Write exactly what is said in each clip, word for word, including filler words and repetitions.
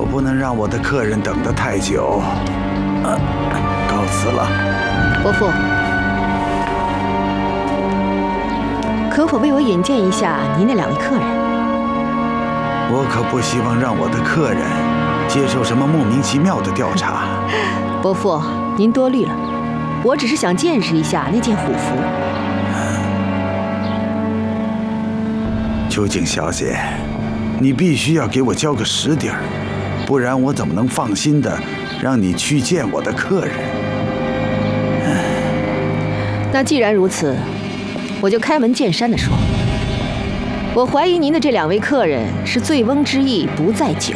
不能让我的客人等得太久。呃，告辞了。 伯父，可否为我引荐一下您那两位客人？ 我可不希望让我的客人接受什么莫名其妙的调查。 伯父，您多虑了，我只是想见识一下那件虎符。 秋瑾小姐，你必须要给我交个实底儿，不然我怎么能放心的让你去见我的客人？ 那既然如此，我就开门见山地说，我怀疑您的这两位客人是醉翁之意不在酒。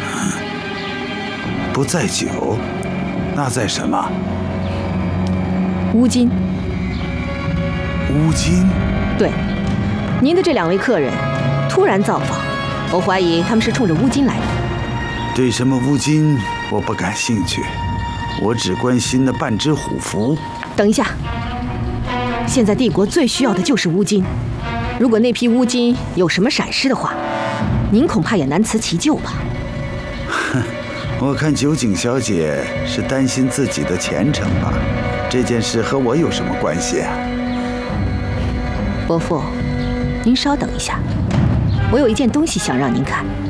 不在酒，那在什么？ 乌金。 乌金？ 对，您的这两位客人突然造访，我怀疑他们是冲着乌金来的。 对什么乌金我不感兴趣，我只关心那半只虎符。 等一下，现在帝国最需要的就是乌金。如果那批乌金有什么闪失的话，您恐怕也难辞其咎吧？ 哼，我看酒井小姐是担心自己的前程吧？这件事和我有什么关系啊？ 伯父，您稍等一下，我有一件东西想让您看。